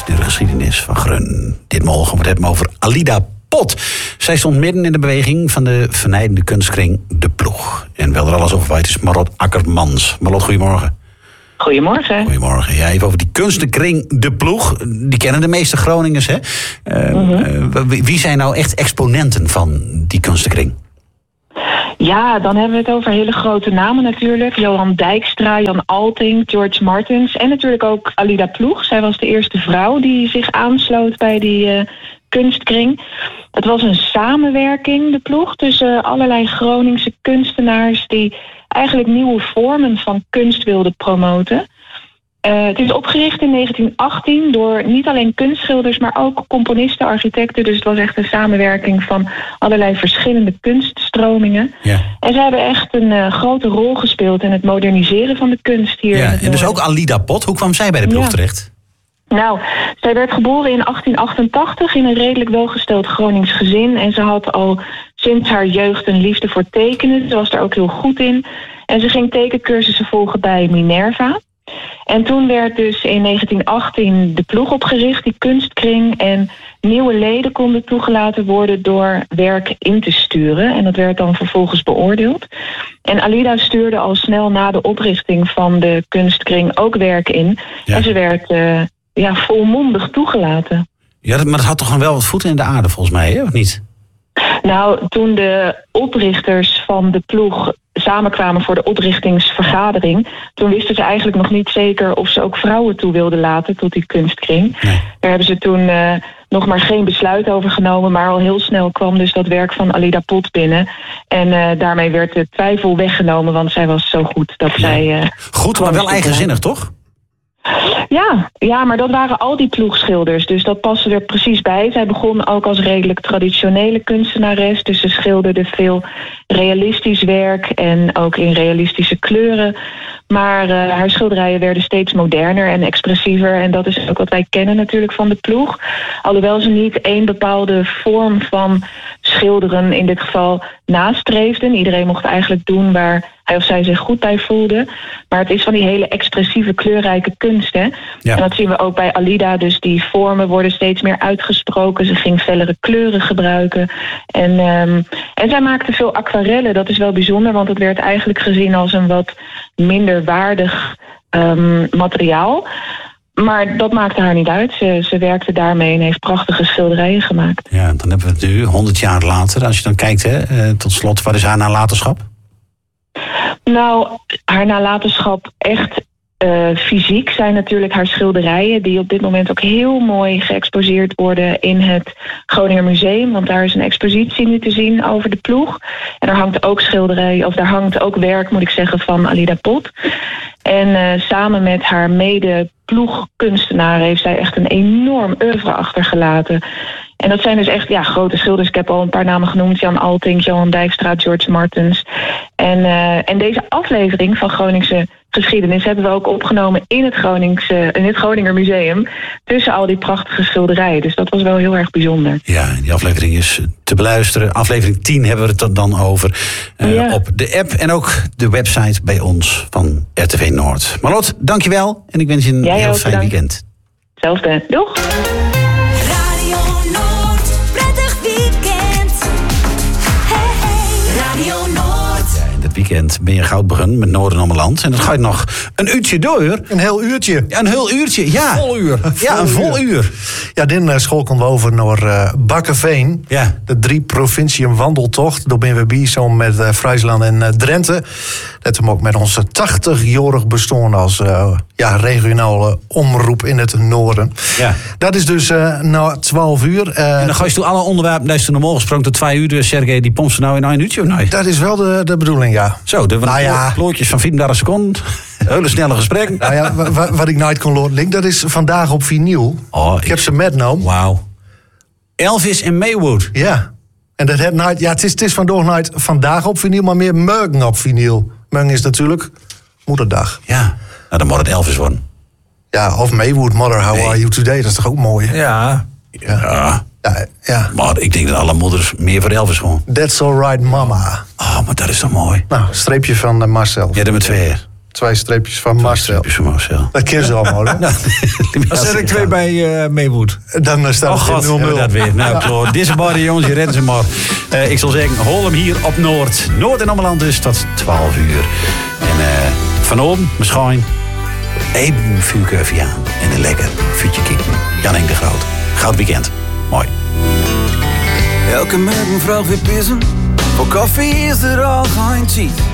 de geschiedenis van Grun. Dit morgen wordt het over Alida Pot. Zij stond midden in de beweging van de vernijdende kunstkring De Ploeg. En wel er alles over weet is Marlot Akkermans. Marlot, goedemorgen. Goedemorgen. Goedemorgen. Ja, even over die kunstenkring De Ploeg. Die kennen de meeste Groningers, hè? Wie zijn nou echt exponenten van die kunstenkring? Ja, dan hebben we het over hele grote namen natuurlijk. Johan Dijkstra, Jan Alting, George Martens en natuurlijk ook Alida Ploeg. Zij was de eerste vrouw die zich aansloot bij die kunstkring. Het was een samenwerking, De Ploeg, tussen allerlei Groningse kunstenaars die eigenlijk nieuwe vormen van kunst wilden promoten. Het is opgericht in 1918 door niet alleen kunstschilders, maar ook componisten, architecten. Dus het was echt een samenwerking van allerlei verschillende kunststromingen. Ja. En ze hebben echt een grote rol gespeeld in het moderniseren van de kunst hier. Ja, en dus ook Alida Pot. Hoe kwam zij bij De Ploeg terecht? Nou, zij werd geboren in 1888 in een redelijk welgesteld Gronings gezin. En ze had al sinds haar jeugd een liefde voor tekenen. Ze was daar ook heel goed in. En ze ging tekencursussen volgen bij Minerva. En toen werd dus in 1918 De Ploeg opgericht, die kunstkring. En nieuwe leden konden toegelaten worden door werk in te sturen. En dat werd dan vervolgens beoordeeld. En Alida stuurde al snel na de oprichting van de kunstkring ook werk in. Ja. En ze werd volmondig toegelaten. Ja, maar dat had toch gewoon wel wat voeten in de aarde volgens mij, hè? Of niet? Nou, toen de oprichters van De Ploeg samenkwamen voor de oprichtingsvergadering, toen wisten ze eigenlijk nog niet zeker of ze ook vrouwen toe wilden laten tot die kunstkring. Nee. Daar hebben ze toen nog maar geen besluit over genomen, maar al heel snel kwam dus dat werk van Alida Pot binnen. En daarmee werd de twijfel weggenomen, want zij was zo goed dat zij... goed, maar wel eigenzinnig, toch? Ja, maar dat waren al die ploegschilders. Dus dat paste er precies bij. Zij begon ook als redelijk traditionele kunstenares. Dus ze schilderde veel realistisch werk en ook in realistische kleuren. Maar haar schilderijen werden steeds moderner en expressiever. En dat is ook wat wij kennen natuurlijk van De Ploeg. Alhoewel ze niet één bepaalde vorm van schilderen in dit geval nastreefden. Iedereen mocht eigenlijk doen waar hij of zij zich goed bij voelde. Maar het is van die hele expressieve, kleurrijke kunst, hè? Ja. En dat zien we ook bij Alida. Dus die vormen worden steeds meer uitgesproken. Ze ging fellere kleuren gebruiken. En zij maakte veel aquarellen. Dat is wel bijzonder, want het werd eigenlijk gezien als een wat minder waardig materiaal. Maar dat maakte haar niet uit. Ze werkte daarmee en heeft prachtige schilderijen gemaakt. Ja, dan hebben we het nu, 100 jaar later. Als je dan kijkt, tot slot, wat is haar nalatenschap? Nou, haar nalatenschap echt fysiek zijn natuurlijk haar schilderijen, die op dit moment ook heel mooi geëxposeerd worden in het Groninger Museum. Want daar is een expositie nu te zien over De Ploeg. En daar hangt ook daar hangt ook werk, moet ik zeggen, van Alida Pot. En samen met haar mede-ploegkunstenaar heeft zij echt een enorm oeuvre achtergelaten. En dat zijn dus echt grote schilders. Ik heb al een paar namen genoemd. Jan Alting, Johan Dijkstra, George Martens. En deze aflevering van Groningse geschiedenis hebben we ook opgenomen in het Groninger Museum. Tussen al die prachtige schilderijen. Dus dat was wel heel erg bijzonder. Ja, die aflevering is te beluisteren. Aflevering 10 hebben we het dan over. Op de app en ook de website bij ons van RTV Noord. Marlot, dankjewel. En ik wens je een heel fijn weekend. Hetzelfde. Doeg! Weekend ben je Goudbrunn met Noorden-Ommeland. En dat gaat nog een uurtje door. Een heel uurtje. Ja, een heel uurtje, ja. Vol uur. Een vol uur. Ja, dit scholken we over naar Bakkeveen. Ja. De 3 provinciën wandeltocht. Door ben we bij zo met Friesland en Drenthe. Dat we ook met onze 80-jarig bestaan als regionale omroep in het noorden. Ja. Dat is dus na 12 uur. En dan ga je toe alle onderwerpen, dat is toen normaal gesproken tot 2 uur. Dus Sergej, die pompt ze nou in een uurtje of nee? Dat is wel de bedoeling, ja. Zo, plootjes van 34 seconden. Hele snelle gesprekken. Nou ja, wat ik nooit kon horen, dat is vandaag op vinyl. Ik heb ze metgenomen. Wauw. Elvis en Maywood. Ja. En dat het nooit, het is vandaag op vinyl, maar meer morgen op vinyl. Morgen is natuurlijk Moederdag. Ja, nou, dan moet het Elvis worden. Ja, of Maywood, Mother, How Are You Today? Dat is toch ook mooi? Ja. Maar ik denk dat alle moeders meer voor Elvis gewoon. That's Alright Mama. Oh, maar dat is toch mooi. Nou, streepje van Marcel. Ja, dat met 2 R. 2 streepjes van Marcel. Dat ken ze allemaal, hè? Als er 2 bij Maywood. Dan staat het 0-0. Dat weer. Nou, klopt. Deze morgen, jongens, je redden ze maar. Ik zal zeggen, hol hem hier op Noord. Noord en Ommeland dus tot 12 uur. En van oben, misschien, even vuurkeurfje aan. En een lekker vuurtje kieken. Jan Henk de Groot. Goud weekend. Mooi. Elke morgen vraag weer pissen. Voor koffie is er al geen tijd.